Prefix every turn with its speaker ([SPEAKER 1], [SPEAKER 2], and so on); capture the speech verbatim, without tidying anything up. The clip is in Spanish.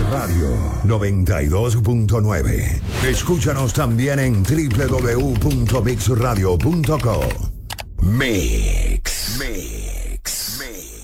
[SPEAKER 1] Radio noventa y dos punto nueve. Escúchanos también en doble u doble u doble u punto mix radio punto co. Mix. Mix. Mix.